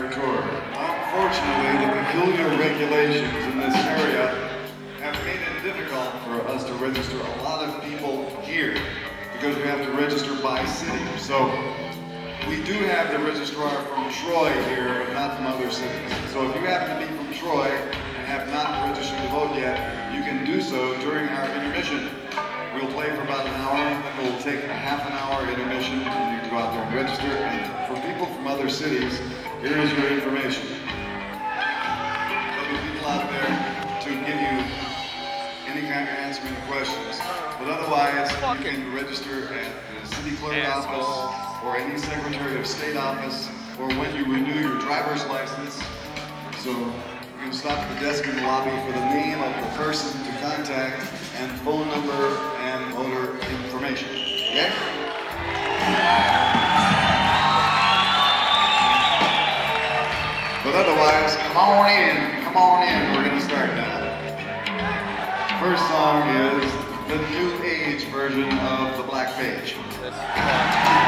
entire tour. Unfortunately, the peculiar regulations in this area have made it difficult for us to register a lot of people here because we have to register by city. So we do have the registrar from Troy here, but not from other cities. So if you happen to be from Troy and have not registered to vote yet, you can do so during our intermission. We'll play for about an hour, then we'll take a half an hour intermission, and you can go out there and register. And for people from other cities, here is your information. There'll be people out there to give you any kind of answering questions. But otherwise, you can register at the city clerk office or any Secretary of State office, or when you renew your driver's license. So you can stop at the desk in the lobby for the name of the person to contact and phone number and voter information. Okay? But otherwise, come on in, we're gonna start now. First song is the New Age version of the Black Page.